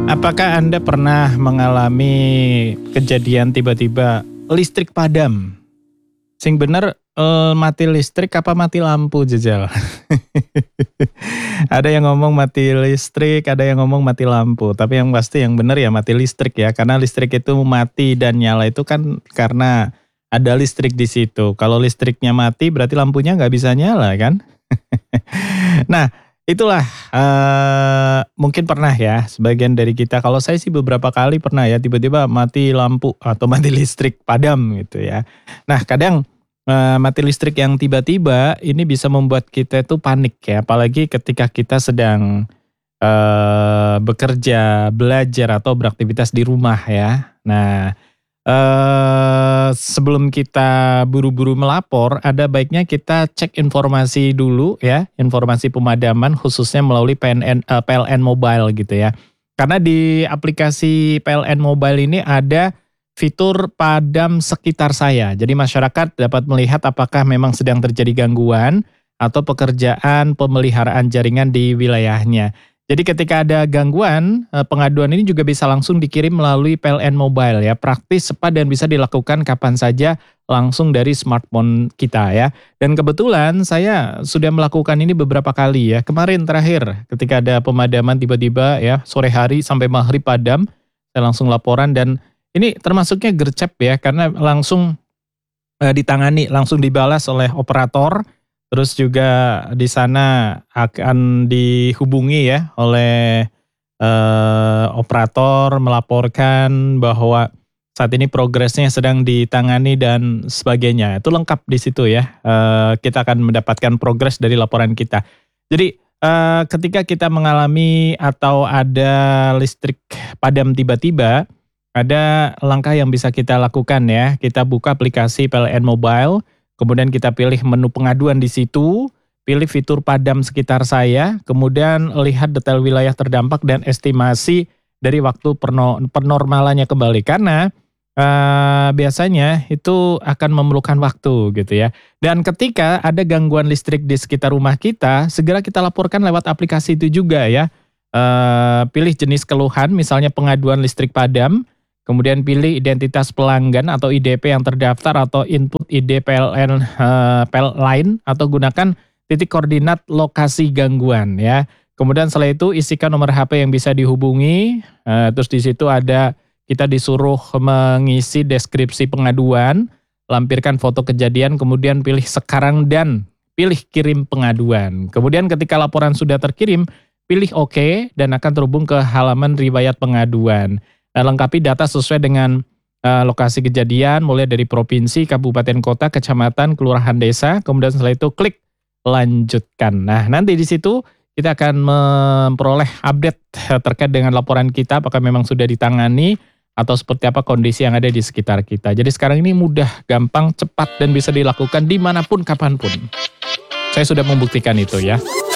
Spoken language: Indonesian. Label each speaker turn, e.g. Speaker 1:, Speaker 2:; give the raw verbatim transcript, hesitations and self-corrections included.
Speaker 1: Apakah Anda pernah mengalami kejadian tiba-tiba listrik padam? Sing bener eh, mati listrik apa mati lampu jejal? Ada yang ngomong mati listrik, ada yang ngomong mati lampu. Tapi yang pasti yang bener ya mati listrik ya. Karena listrik itu mati dan nyala itu kan karena ada listrik di situ. Kalau listriknya mati berarti lampunya nggak bisa nyala kan? Nah, itulah eh, mungkin pernah ya sebagian dari kita. Kalau saya sih beberapa kali pernah ya tiba-tiba mati lampu atau mati listrik padam gitu ya. Nah, kadang eh, mati listrik yang tiba-tiba ini bisa membuat kita itu panik ya, apalagi ketika kita sedang eh, bekerja, belajar atau beraktivitas di rumah ya. Nah, eh sebelum kita buru-buru melapor, ada baiknya kita cek informasi dulu ya, informasi pemadaman khususnya melalui P N N, eh, P L N Mobile gitu ya. Karena di aplikasi P L N Mobile ini ada fitur padam sekitar saya. Jadi masyarakat dapat melihat apakah memang sedang terjadi gangguan atau pekerjaan pemeliharaan jaringan di wilayahnya. Jadi ketika ada gangguan, eh, pengaduan ini juga bisa langsung dikirim melalui P L N Mobile ya. Praktis, cepat dan bisa dilakukan kapan saja langsung dari smartphone kita ya. Dan kebetulan saya sudah melakukan ini beberapa kali ya. Kemarin terakhir ketika ada pemadaman tiba-tiba ya sore hari sampai maghrib padam, saya langsung laporan dan ini termasuknya gercep ya karena langsung eh, ditangani, langsung dibalas oleh operator. Terus juga di sana akan dihubungi ya oleh eh, operator melaporkan bahwa saat ini progresnya sedang ditangani dan sebagainya. Itu lengkap di situ ya. Eh, kita akan mendapatkan progres dari laporan kita. Jadi eh, ketika kita mengalami atau ada listrik padam tiba-tiba, ada langkah yang bisa kita lakukan ya. Kita buka aplikasi P L N Mobile. Kemudian kita pilih menu pengaduan di situ, pilih fitur padam sekitar saya, kemudian lihat detail wilayah terdampak dan estimasi dari waktu perno, penormalannya kembali. Karena uh, biasanya itu akan memerlukan waktu gitu ya. Dan ketika ada gangguan listrik di sekitar rumah kita, segera kita laporkan lewat aplikasi itu juga ya. Uh, pilih jenis keluhan, misalnya pengaduan listrik padam. Kemudian pilih identitas pelanggan atau I D P yang terdaftar atau input I D P L N uh, P L lain atau gunakan titik koordinat lokasi gangguan ya. Kemudian setelah itu isikan nomor H P yang bisa dihubungi. Uh, terus di situ ada kita disuruh mengisi deskripsi pengaduan, lampirkan foto kejadian, kemudian pilih sekarang dan pilih kirim pengaduan. Kemudian ketika laporan sudah terkirim, pilih OK dan akan terhubung ke halaman riwayat pengaduan. Lengkapi data sesuai dengan uh, lokasi kejadian, mulai dari provinsi, kabupaten, kota, kecamatan, kelurahan, desa. Kemudian setelah itu klik lanjutkan. Nah, nanti di situ kita akan memperoleh update terkait dengan laporan kita, apakah memang sudah ditangani atau seperti apa kondisi yang ada di sekitar kita. Jadi sekarang ini mudah, gampang, cepat, dan bisa dilakukan dimanapun, kapanpun. Saya sudah membuktikan itu ya.